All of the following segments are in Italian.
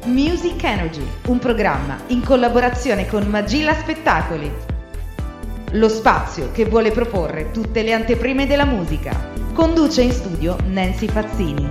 Music Energy, un programma in collaborazione con Magilla Spettacoli. Lo spazio che vuole proporre tutte le anteprime della musica. Conduce in studio Nancy Fazzini.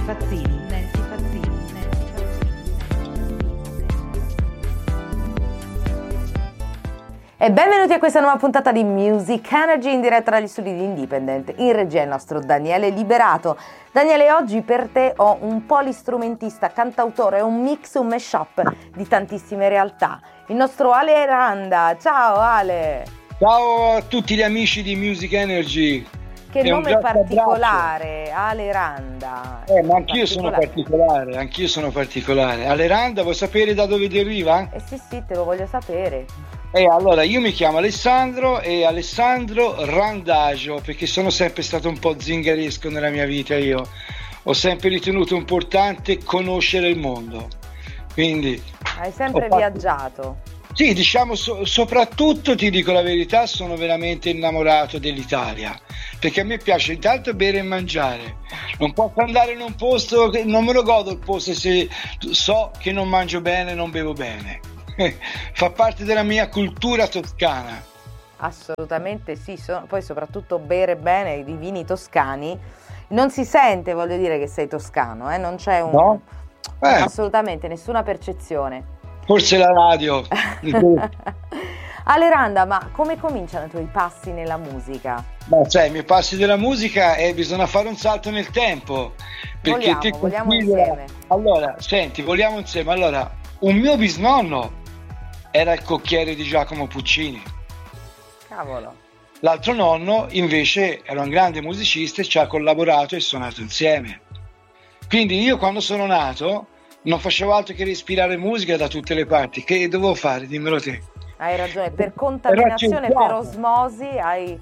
E benvenuti a questa nuova puntata di Music Energy in diretta dagli studi di Independent. In regia il nostro Daniele Liberato. Daniele, oggi per te ho un polistrumentista, cantautore, un mix, un mashup di tantissime realtà. Il nostro Ale Randa. Ciao Ale! Ciao a tutti gli amici di Music Energy. Che nome particolare, Ale Randa. Ma anch'io sono particolare, Ale Randa, vuoi sapere da dove deriva? Sì, te lo voglio sapere. Allora, io mi chiamo Alessandro e Alessandro Randagio, perché sono sempre stato un po' zingaresco nella mia vita. Io ho sempre ritenuto importante conoscere il mondo, quindi hai sempre viaggiato. Sì, diciamo, soprattutto ti dico la verità, sono veramente innamorato dell'Italia, perché a me piace intanto bere e mangiare. Non posso andare in un posto, non me lo godo il posto se so che non mangio bene, non bevo bene. Fa parte della mia cultura toscana. Assolutamente sì, poi soprattutto bere bene i vini toscani. Non si sente, voglio dire, che sei toscano, non c'è no? Assolutamente nessuna percezione. Forse la radio. Ale Randa, ma come cominciano i tuoi passi nella musica? I miei passi della musica bisogna fare un salto nel tempo. Perché vogliamo insieme. Allora, senti, vogliamo insieme. Allora, un mio bisnonno era il cocchiere di Giacomo Puccini. Cavolo. L'altro nonno invece era un grande musicista e ci ha collaborato e suonato insieme. Quindi io quando sono nato non facevo altro che respirare musica da tutte le parti. Che dovevo fare? Dimmelo te. Hai ragione, per contaminazione, per osmosi hai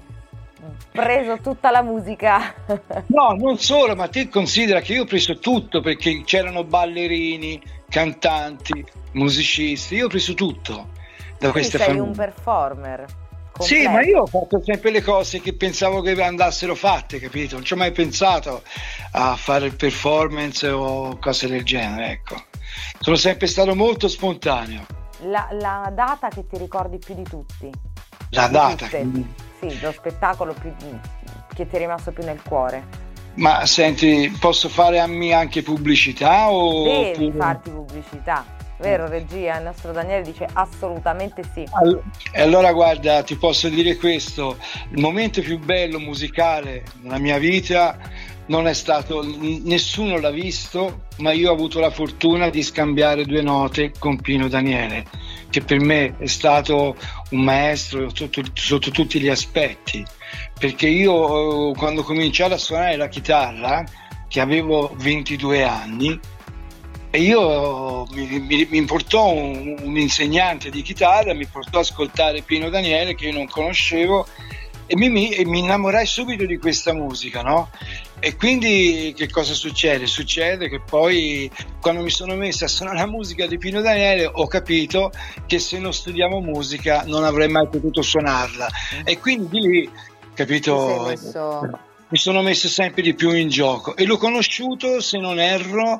preso tutta la musica. No, non solo, ma te considera che io ho preso tutto, perché c'erano ballerini, cantanti, musicisti, io ho preso tutto da queste famiglie. Sei un performer completo. Sì, ma io ho fatto sempre le cose che pensavo che andassero fatte, capito? Non ci ho mai pensato a fare il performance o cose del genere, ecco. Sono sempre stato molto spontaneo. La data che ti ricordi più di tutti? La data? Sì, lo spettacolo che ti è rimasto più nel cuore. Ma senti, posso fare a me anche pubblicità? Devi farti pubblicità, vero regia? Il nostro Daniele dice assolutamente sì. Allora guarda, ti posso dire questo: il momento più bello musicale nella mia vita non è stato, nessuno l'ha visto, ma io ho avuto la fortuna di scambiare 2 note con Pino Daniele, che per me è stato un maestro sotto tutti gli aspetti, perché io quando ho cominciato a suonare la chitarra, che avevo 22 anni, e io mi portò un insegnante di chitarra, mi portò ad ascoltare Pino Daniele, che io non conoscevo, e mi innamorai subito di questa musica, no? E quindi che cosa succede? Succede che poi quando mi sono messo a suonare la musica di Pino Daniele ho capito che se non studiamo musica non avrei mai potuto suonarla, e quindi di lì, capito, mi sono messo sempre di più in gioco e l'ho conosciuto, se non erro,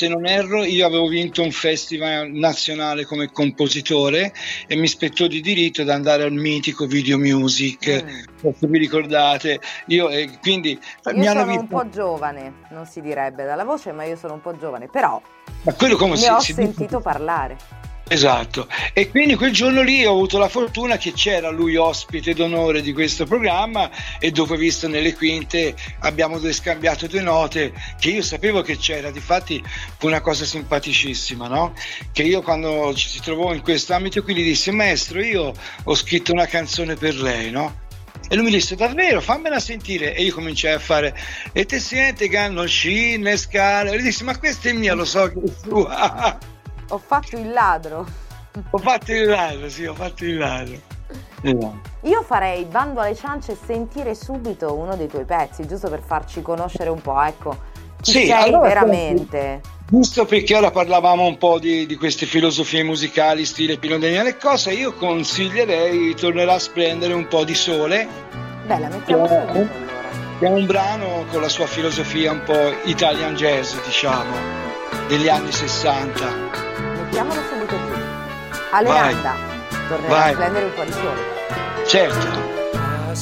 io avevo vinto un festival nazionale come compositore e mi spettò di diritto ad andare al mitico Video Music, se vi ricordate. Io sono un po' giovane, non si direbbe dalla voce, ma io sono un po' giovane, però ma quello come ne ho sentito parlare. Esatto, e quindi quel giorno lì ho avuto la fortuna che c'era lui ospite d'onore di questo programma, e dopo, visto nelle quinte, abbiamo scambiato 2 note che io sapevo che c'era. Difatti fu una cosa simpaticissima, no? Che io, quando ci si trovò in questo ambito qui, gli dissi: maestro, io ho scritto una canzone per lei, no? E lui mi disse: davvero? Fammela sentire. E io cominciai a fare: e te sente che hanno scine, scale. E gli dissi: ma questa è mia, lo so che è sua. Ho fatto il ladro. Ho fatto il ladro. Io farei bando alle ciance e sentire subito uno dei tuoi pezzi, giusto per farci conoscere un po', ecco, chi sei allora, veramente. Giusto, perché ora parlavamo un po' di queste filosofie musicali stile Pino Daniele e cosa, io consiglierei Tornerà a splendere un po' di sole. Beh, la mettiamo subito allora. È un brano con la sua filosofia un po' Italian jazz, diciamo, degli anni 60. portiamolo subito giù. A Leranda tornerà a splendere un po' di sole. Certo.